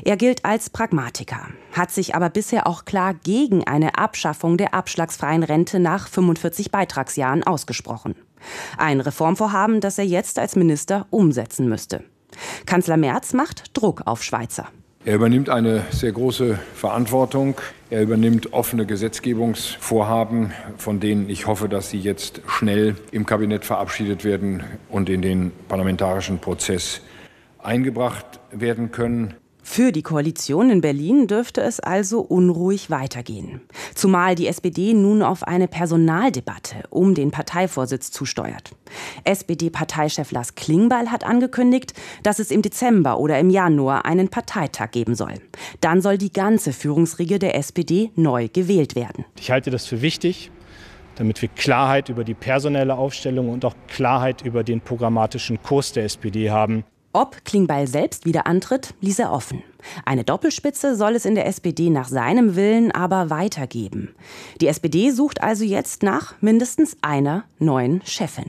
Er gilt als Pragmatiker, hat sich aber bisher auch klar gegen eine Abschaffung der abschlagsfreien Rente nach 45 Beitragsjahren ausgesprochen. Ein Reformvorhaben, das er jetzt als Minister umsetzen müsste. Kanzler Merz macht Druck auf Schweizer. Er übernimmt eine sehr große Verantwortung. Er übernimmt offene Gesetzgebungsvorhaben, von denen ich hoffe, dass sie jetzt schnell im Kabinett verabschiedet werden und in den parlamentarischen Prozess eingebracht werden können. Für die Koalition in Berlin dürfte es also unruhig weitergehen. Zumal die SPD nun auf eine Personaldebatte um den Parteivorsitz zusteuert. SPD-Parteichef Lars Klingbeil hat angekündigt, dass es im Dezember oder im Januar einen Parteitag geben soll. Dann soll die ganze Führungsriege der SPD neu gewählt werden. Ich halte das für wichtig, damit wir Klarheit über die personelle Aufstellung und auch Klarheit über den programmatischen Kurs der SPD haben. Ob Klingbeil selbst wieder antritt, ließ er offen. Eine Doppelspitze soll es in der SPD nach seinem Willen aber weitergeben. Die SPD sucht also jetzt nach mindestens einer neuen Chefin.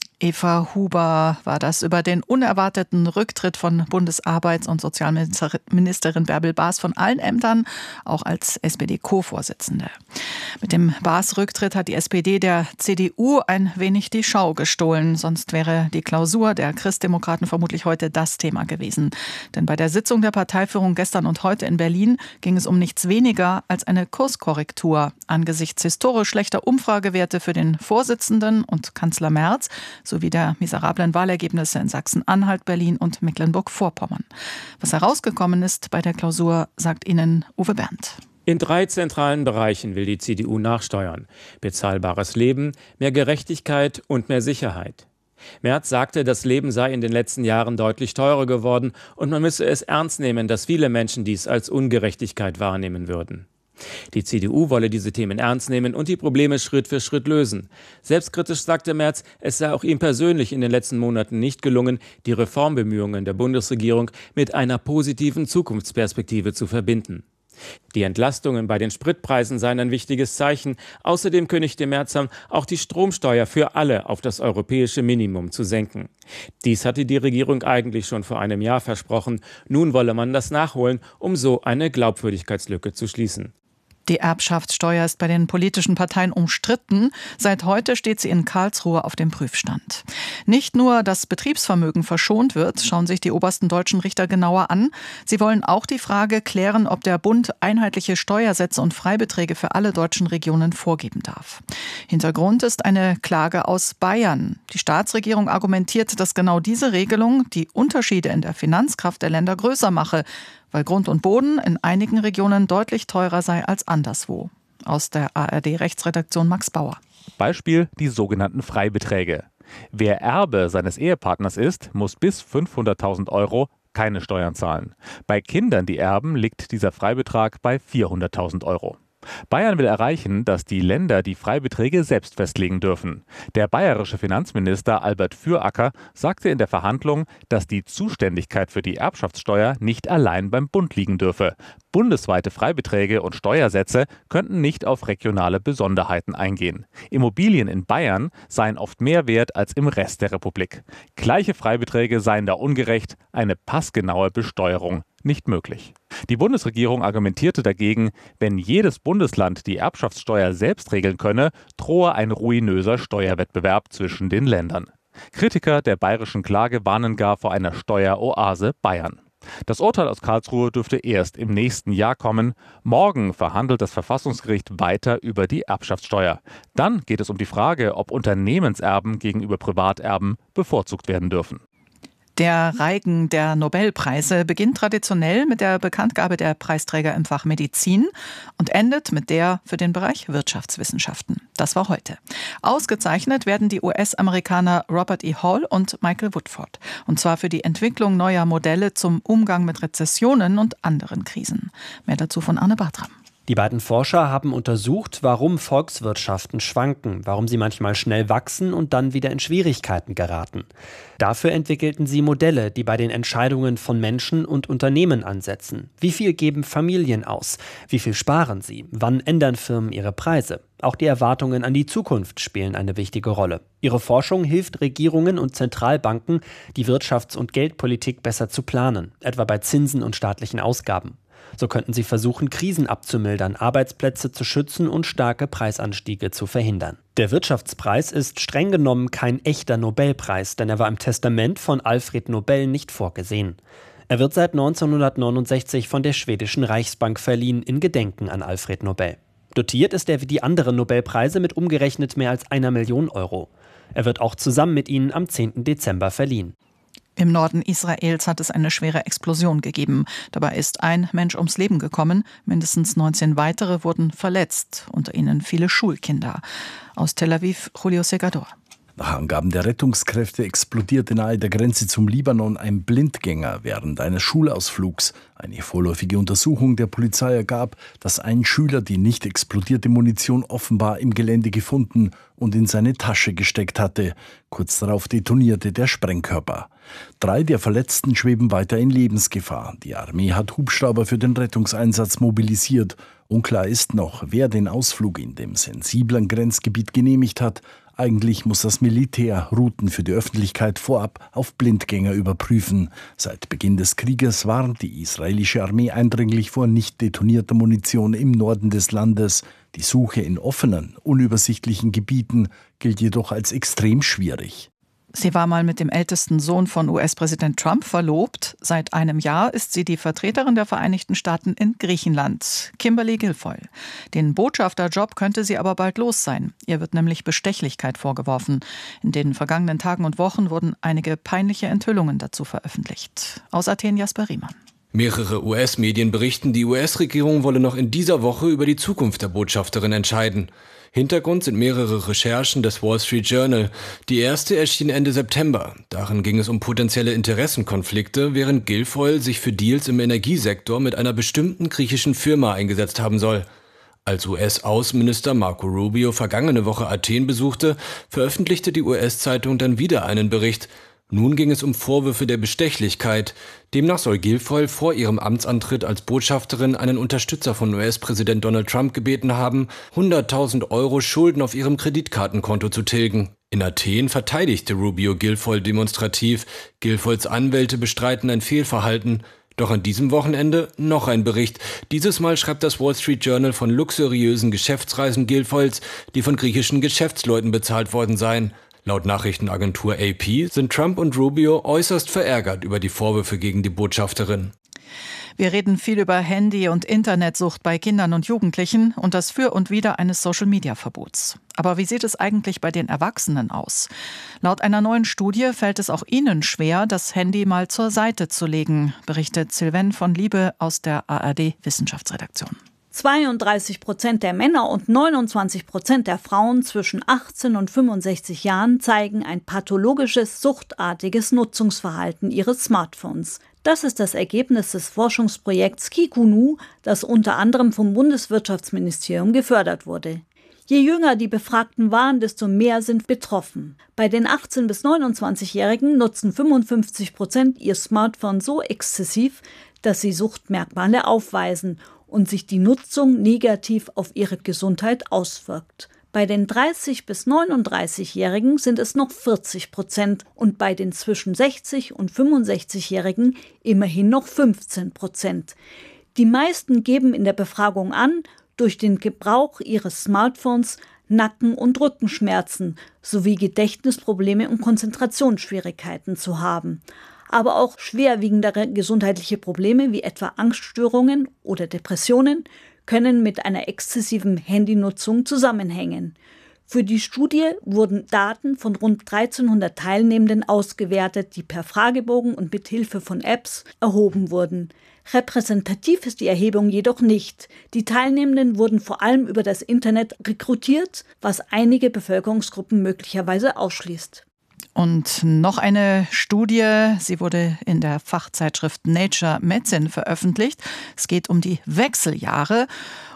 Eva Huber war das über den unerwarteten Rücktritt von Bundesarbeits- und Sozialministerin Bärbel Baas von allen Ämtern, auch als SPD-Co-Vorsitzende. Mit dem Baas-Rücktritt hat die SPD der CDU ein wenig die Schau gestohlen. Sonst wäre die Klausur der Christdemokraten vermutlich heute das Thema gewesen. Denn bei der Sitzung der Parteiführung gestern und heute in Berlin ging es um nichts weniger als eine Kurskorrektur angesichts historisch schlechter Umfragewerte für den Vorsitzenden und Kanzler Merz sowie der miserablen Wahlergebnisse in Sachsen-Anhalt, Berlin und Mecklenburg-Vorpommern. Was herausgekommen ist bei der Klausur, sagt Ihnen Uwe Berndt. In 3 zentralen Bereichen will die CDU nachsteuern. Bezahlbares Leben, mehr Gerechtigkeit und mehr Sicherheit. Merz sagte, das Leben sei in den letzten Jahren deutlich teurer geworden und man müsse es ernst nehmen, dass viele Menschen dies als Ungerechtigkeit wahrnehmen würden. Die CDU wolle diese Themen ernst nehmen und die Probleme Schritt für Schritt lösen. Selbstkritisch sagte Merz, es sei auch ihm persönlich in den letzten Monaten nicht gelungen, die Reformbemühungen der Bundesregierung mit einer positiven Zukunftsperspektive zu verbinden. Die Entlastungen bei den Spritpreisen seien ein wichtiges Zeichen. Außerdem kündigte Merz an, auch die Stromsteuer für alle auf das europäische Minimum zu senken. Dies hatte die Regierung eigentlich schon vor einem Jahr versprochen. Nun wolle man das nachholen, um so eine Glaubwürdigkeitslücke zu schließen. Die Erbschaftssteuer ist bei den politischen Parteien umstritten. Seit heute steht sie in Karlsruhe auf dem Prüfstand. Nicht nur das Betriebsvermögen verschont wird, schauen sich die obersten deutschen Richter genauer an. Sie wollen auch die Frage klären, ob der Bund einheitliche Steuersätze und Freibeträge für alle deutschen Regionen vorgeben darf. Hintergrund ist eine Klage aus Bayern. Die Staatsregierung argumentiert, dass genau diese Regelung die Unterschiede in der Finanzkraft der Länder größer mache, weil Grund und Boden in einigen Regionen deutlich teurer sei als anderswo. Aus der ARD-Rechtsredaktion Max Bauer. Beispiel die sogenannten Freibeträge. Wer Erbe seines Ehepartners ist, muss bis 500.000 € keine Steuern zahlen. Bei Kindern, die erben, liegt dieser Freibetrag bei 400.000 €. Bayern will erreichen, dass die Länder die Freibeträge selbst festlegen dürfen. Der bayerische Finanzminister Albert Füracker sagte in der Verhandlung, dass die Zuständigkeit für die Erbschaftssteuer nicht allein beim Bund liegen dürfe. Bundesweite Freibeträge und Steuersätze könnten nicht auf regionale Besonderheiten eingehen. Immobilien in Bayern seien oft mehr wert als im Rest der Republik. Gleiche Freibeträge seien da ungerecht, eine passgenaue Besteuerung nicht möglich. Die Bundesregierung argumentierte dagegen, wenn jedes Bundesland die Erbschaftssteuer selbst regeln könne, drohe ein ruinöser Steuerwettbewerb zwischen den Ländern. Kritiker der bayerischen Klage warnen gar vor einer Steueroase Bayern. Das Urteil aus Karlsruhe dürfte erst im nächsten Jahr kommen. Morgen verhandelt das Verfassungsgericht weiter über die Erbschaftssteuer. Dann geht es um die Frage, ob Unternehmenserben gegenüber Privaterben bevorzugt werden dürfen. Der Reigen der Nobelpreise beginnt traditionell mit der Bekanntgabe der Preisträger im Fach Medizin und endet mit der für den Bereich Wirtschaftswissenschaften. Das war heute. Ausgezeichnet werden die US-Amerikaner Robert E. Hall und Michael Woodford. Und zwar für die Entwicklung neuer Modelle zum Umgang mit Rezessionen und anderen Krisen. Mehr dazu von Arne Bartram. Die beiden Forscher haben untersucht, warum Volkswirtschaften schwanken, warum sie manchmal schnell wachsen und dann wieder in Schwierigkeiten geraten. Dafür entwickelten sie Modelle, die bei den Entscheidungen von Menschen und Unternehmen ansetzen. Wie viel geben Familien aus? Wie viel sparen sie? Wann ändern Firmen ihre Preise? Auch die Erwartungen an die Zukunft spielen eine wichtige Rolle. Ihre Forschung hilft Regierungen und Zentralbanken, die Wirtschafts- und Geldpolitik besser zu planen, etwa bei Zinsen und staatlichen Ausgaben. So könnten sie versuchen, Krisen abzumildern, Arbeitsplätze zu schützen und starke Preisanstiege zu verhindern. Der Wirtschaftspreis ist streng genommen kein echter Nobelpreis, denn er war im Testament von Alfred Nobel nicht vorgesehen. Er wird seit 1969 von der schwedischen Reichsbank verliehen, in Gedenken an Alfred Nobel. Dotiert ist er wie die anderen Nobelpreise mit umgerechnet mehr als 1 Million Euro. Er wird auch zusammen mit ihnen am 10. Dezember verliehen. Im Norden Israels hat es eine schwere Explosion gegeben. Dabei ist ein Mensch ums Leben gekommen. Mindestens 19 weitere wurden verletzt, unter ihnen viele Schulkinder. Aus Tel Aviv, Julio Segador. Nach Angaben der Rettungskräfte explodierte nahe der Grenze zum Libanon ein Blindgänger während eines Schulausflugs. Eine vorläufige Untersuchung der Polizei ergab, dass ein Schüler die nicht explodierte Munition offenbar im Gelände gefunden und in seine Tasche gesteckt hatte. Kurz darauf detonierte der Sprengkörper. 3 der Verletzten schweben weiter in Lebensgefahr. Die Armee hat Hubschrauber für den Rettungseinsatz mobilisiert. Unklar ist noch, wer den Ausflug in dem sensiblen Grenzgebiet genehmigt hat. Eigentlich muss das Militär Routen für die Öffentlichkeit vorab auf Blindgänger überprüfen. Seit Beginn des Krieges warnt die israelische Armee eindringlich vor nicht detonierter Munition im Norden des Landes. Die Suche in offenen, unübersichtlichen Gebieten gilt jedoch als extrem schwierig. Sie war mal mit dem ältesten Sohn von US-Präsident Trump verlobt. Seit einem Jahr ist sie die Vertreterin der Vereinigten Staaten in Griechenland, Kimberly Guilfoyle. Den Botschafterjob könnte sie aber bald los sein. Ihr wird nämlich Bestechlichkeit vorgeworfen. In den vergangenen Tagen und Wochen wurden einige peinliche Enthüllungen dazu veröffentlicht. Aus Athen Jasper Riemann. Mehrere US-Medien berichten, die US-Regierung wolle noch in dieser Woche über die Zukunft der Botschafterin entscheiden. Hintergrund sind mehrere Recherchen des Wall Street Journal. Die erste erschien Ende September. Darin ging es um potenzielle Interessenkonflikte, während Guilfoyle sich für Deals im Energiesektor mit einer bestimmten griechischen Firma eingesetzt haben soll. Als US-Außenminister Marco Rubio vergangene Woche Athen besuchte, veröffentlichte die US-Zeitung dann wieder einen Bericht. Nun ging es um Vorwürfe der Bestechlichkeit. Demnach soll Guilfoyle vor ihrem Amtsantritt als Botschafterin einen Unterstützer von US-Präsident Donald Trump gebeten haben, 100.000 Euro Schulden auf ihrem Kreditkartenkonto zu tilgen. In Athen verteidigte Rubio Guilfoyle demonstrativ. Guilfoyles Anwälte bestreiten ein Fehlverhalten. Doch an diesem Wochenende noch ein Bericht. Dieses Mal schreibt das Wall Street Journal von luxuriösen Geschäftsreisen Guilfoyles, die von griechischen Geschäftsleuten bezahlt worden seien. Laut Nachrichtenagentur AP sind Trump und Rubio äußerst verärgert über die Vorwürfe gegen die Botschafterin. Wir reden viel über Handy- und Internetsucht bei Kindern und Jugendlichen und das Für und Wider eines Social-Media-Verbots. Aber wie sieht es eigentlich bei den Erwachsenen aus? Laut einer neuen Studie fällt es auch ihnen schwer, das Handy mal zur Seite zu legen, berichtet Sylvain von Liebe aus der ARD-Wissenschaftsredaktion. 32% der Männer und 29% der Frauen zwischen 18 und 65 Jahren zeigen ein pathologisches, suchtartiges Nutzungsverhalten ihres Smartphones. Das ist das Ergebnis des Forschungsprojekts Kikunu, das unter anderem vom Bundeswirtschaftsministerium gefördert wurde. Je jünger die Befragten waren, desto mehr sind betroffen. Bei den 18- bis 29-Jährigen nutzen 55% ihr Smartphone so exzessiv, dass sie Suchtmerkmale aufweisen und sich die Nutzung negativ auf ihre Gesundheit auswirkt. Bei den 30- bis 39-Jährigen sind es noch 40% und bei den zwischen 60- und 65-Jährigen immerhin noch 15%. Die meisten geben in der Befragung an, durch den Gebrauch ihres Smartphones Nacken- und Rückenschmerzen sowie Gedächtnisprobleme und Konzentrationsschwierigkeiten zu haben. Aber auch schwerwiegendere gesundheitliche Probleme wie etwa Angststörungen oder Depressionen können mit einer exzessiven Handynutzung zusammenhängen. Für die Studie wurden Daten von rund 1300 Teilnehmenden ausgewertet, die per Fragebogen und mit Hilfe von Apps erhoben wurden. Repräsentativ ist die Erhebung jedoch nicht. Die Teilnehmenden wurden vor allem über das Internet rekrutiert, was einige Bevölkerungsgruppen möglicherweise ausschließt. Und noch eine Studie, sie wurde in der Fachzeitschrift Nature Medicine veröffentlicht. Es geht um die Wechseljahre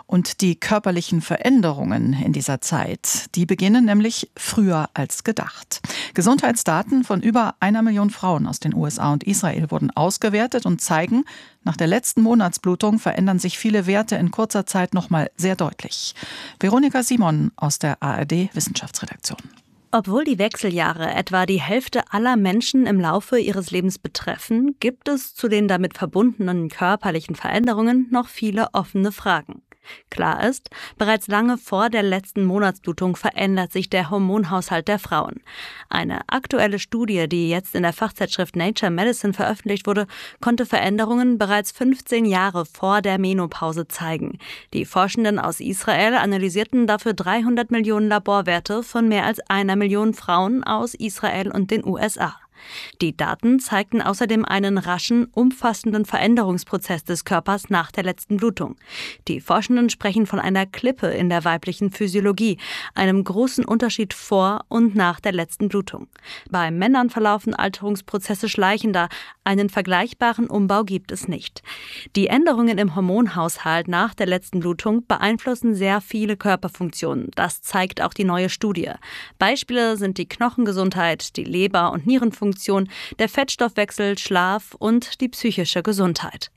Und die körperlichen Veränderungen in dieser Zeit, die beginnen nämlich früher als gedacht. Gesundheitsdaten von über 1 Million Frauen aus den USA und Israel wurden ausgewertet und zeigen, nach der letzten Monatsblutung verändern sich viele Werte in kurzer Zeit nochmal sehr deutlich. Veronika Simon aus der ARD-Wissenschaftsredaktion. Obwohl die Wechseljahre etwa die Hälfte aller Menschen im Laufe ihres Lebens betreffen, gibt es zu den damit verbundenen körperlichen Veränderungen noch viele offene Fragen. Klar ist, bereits lange vor der letzten Monatsblutung verändert sich der Hormonhaushalt der Frauen. Eine aktuelle Studie, die jetzt in der Fachzeitschrift Nature Medicine veröffentlicht wurde, konnte Veränderungen bereits 15 Jahre vor der Menopause zeigen. Die Forschenden aus Israel analysierten dafür 300 Millionen Laborwerte von mehr als 1 Million Frauen aus Israel und den USA. Die Daten zeigten außerdem einen raschen, umfassenden Veränderungsprozess des Körpers nach der letzten Blutung. Die Forschenden sprechen von einer Klippe in der weiblichen Physiologie, einem großen Unterschied vor und nach der letzten Blutung. Bei Männern verlaufen Alterungsprozesse schleichender, einen vergleichbaren Umbau gibt es nicht. Die Änderungen im Hormonhaushalt nach der letzten Blutung beeinflussen sehr viele Körperfunktionen. Das zeigt auch die neue Studie. Beispiele sind die Knochengesundheit, die Leber- und Nierenfunktion, der Fettstoffwechsel, Schlaf und die psychische Gesundheit.